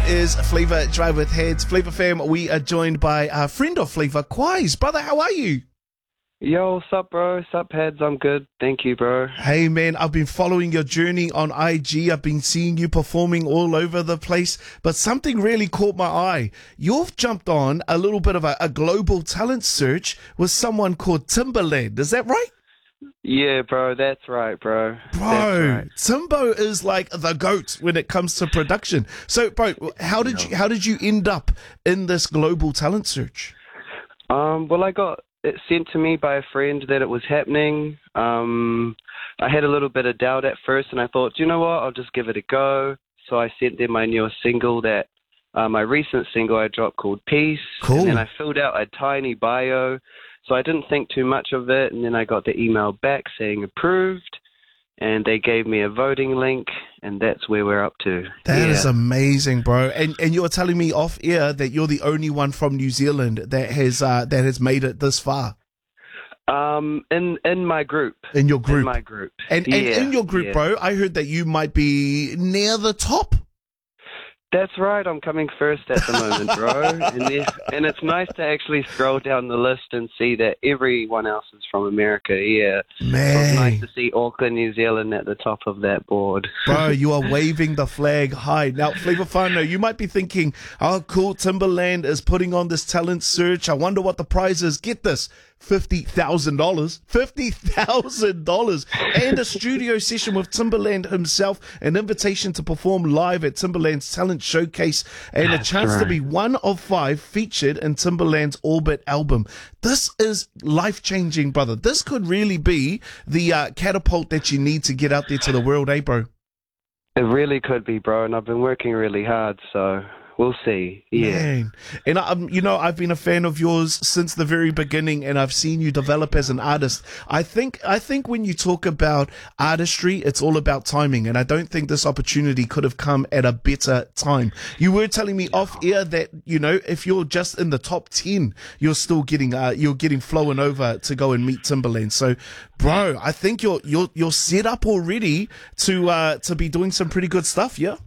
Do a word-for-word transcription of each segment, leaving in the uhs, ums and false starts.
is Flavor Drive with Heads. Flavor fam, we are joined by a friend of Flavor, Quais. Brother, how are you? Yo, sup, bro? Sup, heads? I'm good. Thank you, bro. Hey, man, I've been following your journey on I G. I've been seeing you performing all over the place, but something really caught my eye. You've jumped on a little bit of a, a global talent search with someone called Timbaland. Is that right? Yeah, bro. That's right, bro. Bro, That's right. Timbo is like the GOAT when it comes to production. So, bro, how did you how did you end up in this global talent search? Um, well, I got it sent to me by a friend that it was happening. Um, I had a little bit of doubt at first, and I thought, you know what? I'll just give it a go. So I sent them my newest single, that uh, my recent single I dropped called Peace. Cool. And then I filled out a tiny bio. So I didn't think too much of it, and then I got the email back saying approved, and they gave me a voting link, and that's where we're up to. That yeah. is amazing, bro. And and you're telling me off air that you're the only one from New Zealand that has uh, that has made it this far. Um, in in my group. In your group. In my group. And, yeah, and in your group, yeah. bro, I heard that you might be near the top. That's right. I'm coming first at the moment, bro. and, there's- and it's nice to actually scroll down the list and see that everyone else is from America. Yeah. So it's nice Man, to see Auckland, New Zealand at the top of that board. bro, you are waving the flag high. Now, Flavor Fano, you might be thinking, oh, cool, Timbaland is putting on this talent search. I wonder what the prize is. Get this. fifty thousand dollars. fifty thousand dollars. And a studio session with Timbaland himself. An invitation to perform live at Timbaland's Talent Showcase. And a That's chance to right. be one of five featured in Timbaland's Orbit album. This is life-changing, brother. This could really be the uh, catapult that you need to get out there to the world, eh, bro? It really could be, bro. And I've been working really hard, so we'll see. Yeah. Man. And um, you know, I've been a fan of yours since the very beginning, and I've seen you develop as an artist. I think, I think when you talk about artistry, it's all about timing, and I don't think this opportunity could have come at a better time. You were telling me off air that, you know, if you're just in the top ten, you're still getting, uh, you're getting flown over to go and meet Timbaland. So, bro, I think you're, you're, you're set up already to, uh, to be doing some pretty good stuff. Yeah.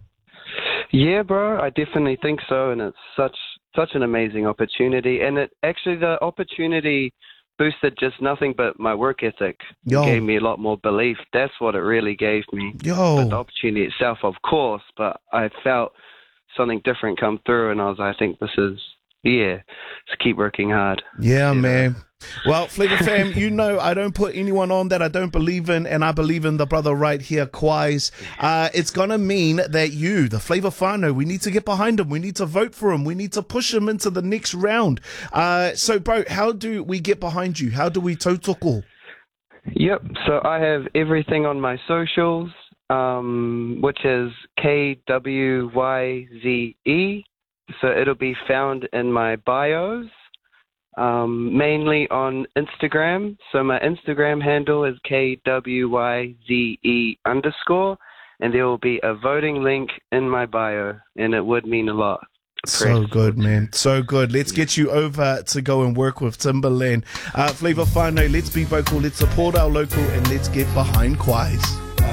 Yeah, bro, I definitely think so, and it's such such an amazing opportunity. And it actually, the opportunity boosted just nothing but my work ethic. Yo. It gave me a lot more belief. That's what it really gave me. Yo. But the opportunity itself, of course, but I felt something different come through, and I was like, I think this is, yeah, just keep working hard. Yeah, You know? man. Well, Flavor fam, you know I don't put anyone on that I don't believe in, and I believe in the brother right here, Quais. Uh, it's going to mean that you, the Flavor Fano, we need to get behind him. We need to vote for him. We need to push him into the next round. Uh, so, bro, how do we get behind you? How do we tautoko? Yep, so I have everything on my socials, um, which is K W Y Z E. So it'll be found in my bios. Um, mainly on Instagram. So my Instagram handle is K W Y Z E underscore, and there will be a voting link in my bio, and it would mean a lot. So good, man. So good. Let's get you over to go and work with Timbaland. Uh, Flavor Fano, let's be vocal, let's support our local, and let's get behind Quais.